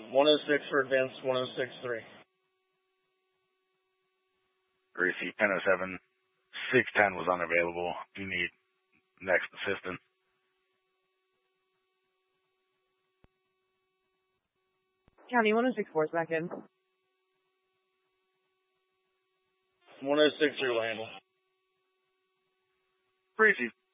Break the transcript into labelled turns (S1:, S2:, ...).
S1: 106 for advance, 106.3.
S2: Gracie, 1007, 610 was unavailable. Do you need next assistance?
S3: County 106.4 is back in.
S1: 106 will handle.
S2: Gracie,